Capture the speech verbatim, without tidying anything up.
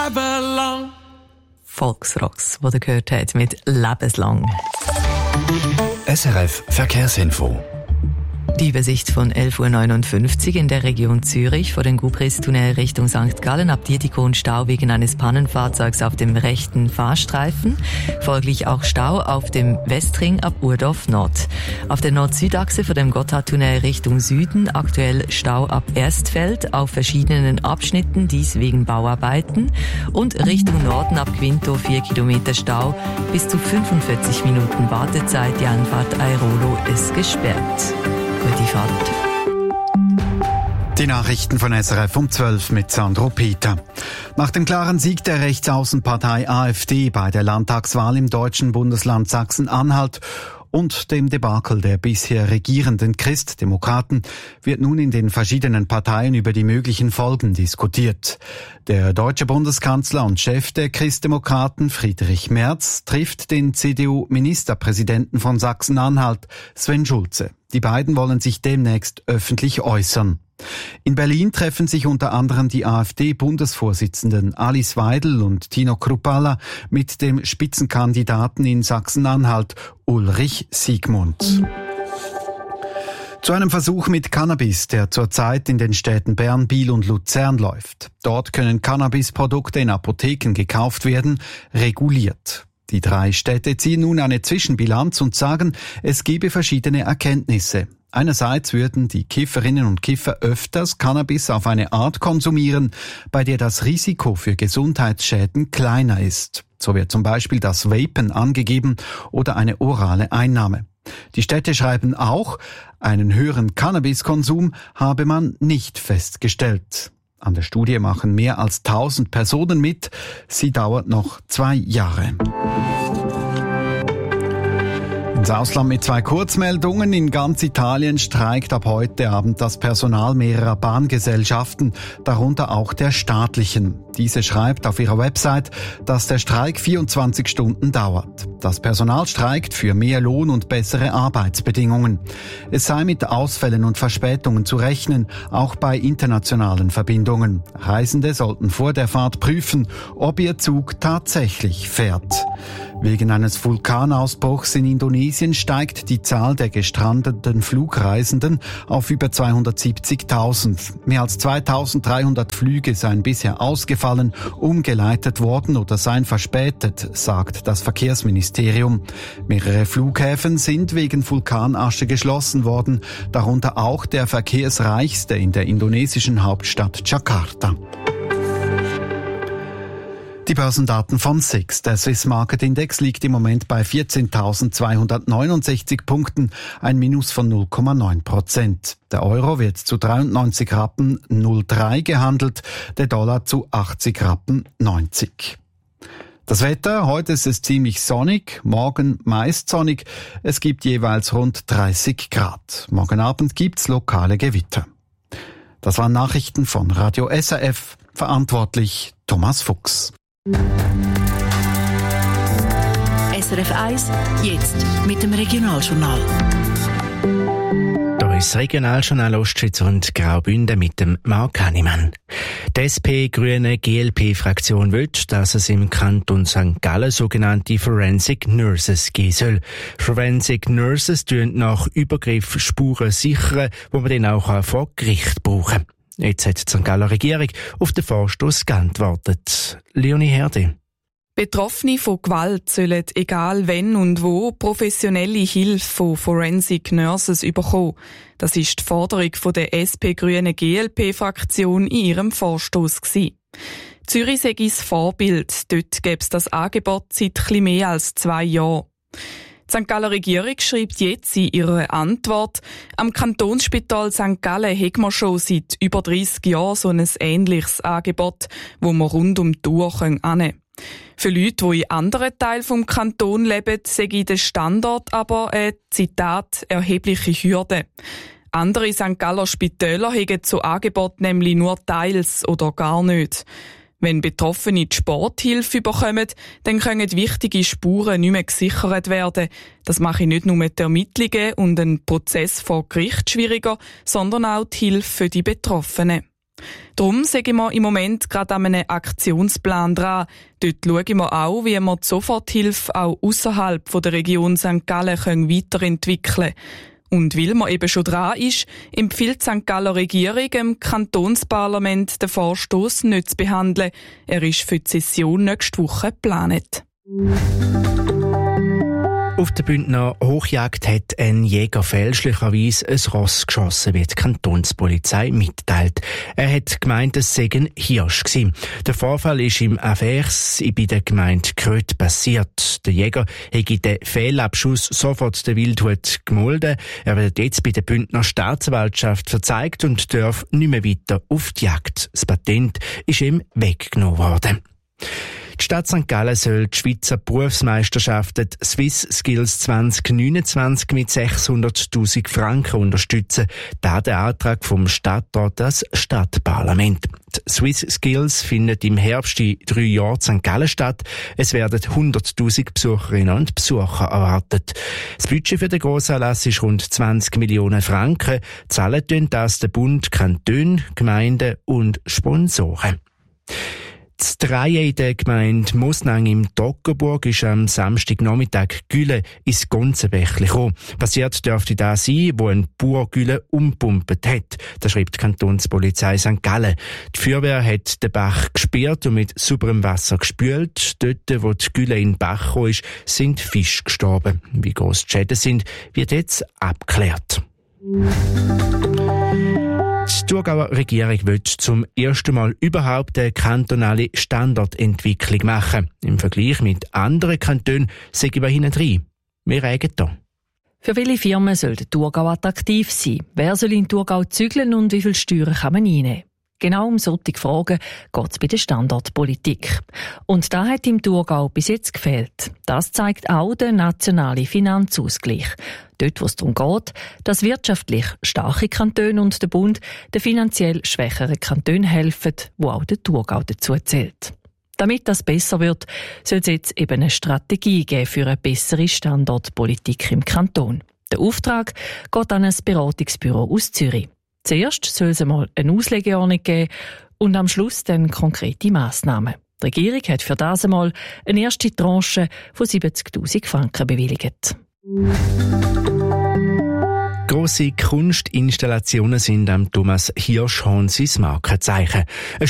Volksrocks, die ihr gehört habt, mit «Lebenslang». S R F Verkehrsinfo. Die Übersicht von elf Uhr neunundfünfzig in der Region Zürich vor dem Gubristunnel Richtung Sankt Gallen ab Dietikon Stau wegen eines Pannenfahrzeugs auf dem rechten Fahrstreifen. Folglich auch Stau auf dem Westring ab Urdorf Nord. Auf der Nord-Süd-Achse vor dem Gotthardtunnel Richtung Süden aktuell Stau ab Erstfeld auf verschiedenen Abschnitten, dies wegen Bauarbeiten. Und Richtung Norden ab Quinto vier Kilometer Stau, bis zu fünfundvierzig Minuten Wartezeit. Die Anfahrt Airolo ist gesperrt. Die Fahrt. Die Nachrichten von S R F um zwölf mit Sandro Peter. Nach dem klaren Sieg der Rechtsaußenpartei AfD bei der Landtagswahl im deutschen Bundesland Sachsen-Anhalt und dem Debakel der bisher regierenden Christdemokraten wird nun in den verschiedenen Parteien über die möglichen Folgen diskutiert. Der deutsche Bundeskanzler und Chef der Christdemokraten, Friedrich Merz, trifft den C D U-Ministerpräsidenten von Sachsen-Anhalt, Sven Schulze. Die beiden wollen sich demnächst öffentlich äußern. In Berlin treffen sich unter anderem die AfD-Bundesvorsitzenden Alice Weidel und Tino Kruppalla mit dem Spitzenkandidaten in Sachsen-Anhalt Ulrich Siegmund. Zu einem Versuch mit Cannabis, der zurzeit in den Städten Bern, Biel und Luzern läuft. Dort können Cannabisprodukte in Apotheken gekauft werden, reguliert. Die drei Städte ziehen nun eine Zwischenbilanz und sagen, es gebe verschiedene Erkenntnisse. Einerseits würden die Kifferinnen und Kiffer öfters Cannabis auf eine Art konsumieren, bei der das Risiko für Gesundheitsschäden kleiner ist. So wird zum Beispiel das Vapen angegeben oder eine orale Einnahme. Die Städte schreiben auch, einen höheren Cannabiskonsum habe man nicht festgestellt. An der Studie machen mehr als tausend Personen mit. Sie dauert noch zwei Jahre. Ins Ausland mit zwei Kurzmeldungen. In ganz Italien streikt ab heute Abend das Personal mehrerer Bahngesellschaften, darunter auch der staatlichen. Diese schreibt auf ihrer Website, dass der Streik vierundzwanzig Stunden dauert. Das Personal streikt für mehr Lohn und bessere Arbeitsbedingungen. Es sei mit Ausfällen und Verspätungen zu rechnen, auch bei internationalen Verbindungen. Reisende sollten vor der Fahrt prüfen, ob ihr Zug tatsächlich fährt. Wegen eines Vulkanausbruchs in Indonesien steigt die Zahl der gestrandeten Flugreisenden auf über zweihundertsiebzigtausend. Mehr als zweitausenddreihundert Flüge seien bisher ausgefallen, umgeleitet worden oder seien verspätet, sagt das Verkehrsministerium. Mehrere Flughäfen sind wegen Vulkanasche geschlossen worden, darunter auch der verkehrsreichste in der indonesischen Hauptstadt Jakarta. Die Börsendaten von S I X. Der Swiss Market Index liegt im Moment bei vierzehntausendzweihundertneunundsechzig Punkten, ein Minus von null Komma neun Prozent. Der Euro wird zu dreiundneunzig Rappen null Komma drei gehandelt, der Dollar zu achtzig Rappen neunzig. Das Wetter, heute ist es ziemlich sonnig, morgen meist sonnig, es gibt jeweils rund dreißig Grad. Morgen Abend gibt's lokale Gewitter. Das waren Nachrichten von Radio S R F, verantwortlich Thomas Fuchs. S R F eins, jetzt mit dem Regionaljournal. Da ist das Regionaljournal Ostschweiz und Graubünden mit dem Marc Hannemann. Die S P-Grüne-G L P-Fraktion will, dass es im Kanton Sankt Gallen sogenannte Forensic Nurses geben soll. Forensic Nurses tun nach Übergriff Spuren sichern, wo man dann auch vor Gericht brauchen kann. Jetzt hat die Sankt Galler Regierung auf den Vorstoss geantwortet. Leonie Herde. Betroffene von Gewalt sollen, egal wenn und wo, professionelle Hilfe von Forensic Nurses bekommen. Das ist die Forderung von der S P-Grüne-G L P-Fraktion in ihrem Vorstoss gewesen. Zürich sei das Vorbild. Dort gäbe es das Angebot seit etwas mehr als zwei Jahren. Die Sankt Galler Regierung schreibt jetzt in ihrer Antwort, am Kantonsspital Sankt Gallen hat man schon seit über dreissig Jahren so ein ähnliches Angebot, wo man rund um die Uhr annehmen können. Für Leute, die in anderen Teilen des Kantons leben, sei der Standort aber eine, Zitat, erhebliche Hürde. Andere Sankt Galler Spitäler haben so Angebot nämlich nur teils oder gar nicht. Wenn Betroffene die Sporthilfe bekommen, dann können wichtige Spuren nicht mehr gesichert werden. Das mache nicht nur die Ermittlungen und einen Prozess vor Gericht schwieriger, sondern auch die Hilfe für die Betroffenen. Darum sagen wir im Moment gerade an einem Aktionsplan dran. Dort schauen wir auch, wie wir die Soforthilfe auch ausserhalb der Region Sankt Gallen können weiterentwickeln können. Und weil man eben schon dran ist, empfiehlt die Sankt Galler Regierung dem Kantonsparlament, den Vorstoss nicht zu behandeln. Er ist für die Session nächste Woche geplant. Auf der Bündner Hochjagd hat ein Jäger fälschlicherweise ein Ross geschossen, wie die Kantonspolizei mitteilt. Er hat gemeint, es sei ein Hirsch gewesen. Der Vorfall ist im Avers bei der Gemeinde Kröth passiert. Der Jäger hat den Fehlabschuss sofort der Wildhut gemolden. Er wird jetzt bei der Bündner Staatsanwaltschaft verzeigt und darf nicht mehr weiter auf die Jagd. Das Patent ist ihm weggenommen worden. Die Stadt Sankt Gallen soll die Schweizer Berufsmeisterschaften Swiss Skills zwanzig neunundzwanzig mit sechshunderttausend Franken unterstützen. Da der Antrag vom Stadtrat das Stadtparlament. Die Swiss Skills findet im Herbst in drei Jahren in Sankt Gallen statt. Es werden hunderttausend Besucherinnen und Besucher erwartet. Das Budget für den Grossanlass ist rund zwanzig Millionen Franken. Zahlen tun das der Bund, Kantone, Gemeinden und Sponsoren. Das Dreie in der Gemeinde Mosnang im Toggenburg ist am Samstagnachmittag Gülle ins Gonzenbächli gekommen. Passiert dürfte das sein, wo ein Bauer Gülle umpumpt hat. Das schreibt die Kantonspolizei Sankt Gallen. Die Feuerwehr hat den Bach gesperrt und mit sauberem Wasser gespült. Dort, wo die Gülle in den Bach gekommen ist, sind Fische gestorben. Wie gross die Schäden sind, wird jetzt abgeklärt. Die Thurgauer Regierung will zum ersten Mal überhaupt eine kantonale Standortentwicklung machen. Im Vergleich mit anderen Kantonen sind wir hinten drin. Wir regen da. Für welche Firmen soll der Thurgau attraktiv sein? Wer soll in Thurgau zügeln und wie viel Steuern kann man einnehmen? Genau um solche Fragen geht es bei der Standortpolitik. Und da hat im Thurgau bis jetzt gefehlt. Das zeigt auch der nationale Finanzausgleich. Dort, wo es darum geht, dass wirtschaftlich starke Kantone und der Bund den finanziell schwächeren Kantonen helfen, wo auch der Thurgau dazu zählt. Damit das besser wird, soll es jetzt eben eine Strategie geben für eine bessere Standortpolitik im Kanton. Der Auftrag geht an ein Beratungsbüro aus Zürich. Zuerst soll es einmal eine Auslegeordnung geben und am Schluss dann konkrete Massnahmen. Die Regierung hat für das einmal eine erste Tranche von siebzigtausend Franken bewilligt. Grosse Kunstinstallationen sind am Thomas Hirschhorn sein Markenzeichen. Eine